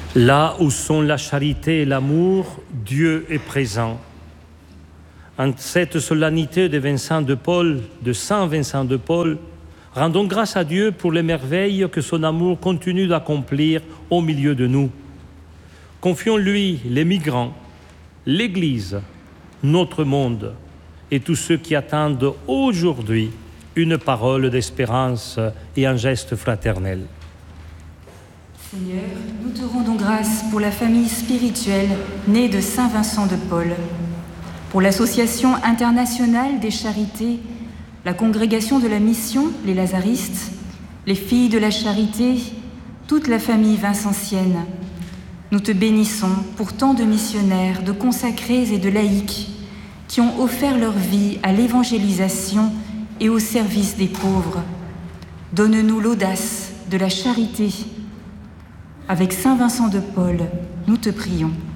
Là où sont la charité et l'amour, Dieu est présent. En cette solennité de Saint Vincent de Paul, rendons grâce à Dieu pour les merveilles que son amour continue d'accomplir au milieu de nous. Confions-lui les migrants, l'Église, notre monde et tous ceux qui attendent aujourd'hui une parole d'espérance et un geste fraternel. Seigneur, nous te rendons grâce pour la famille spirituelle née de Saint Vincent de Paul, pour l'Association internationale des charités, la Congrégation de la Mission, les Lazaristes, les Filles de la Charité, toute la famille vincentienne. Nous te bénissons pour tant de missionnaires, de consacrés et de laïcs qui ont offert leur vie à l'évangélisation et au service des pauvres. Donne-nous l'audace de la charité. Avec Saint Vincent de Paul, nous te prions.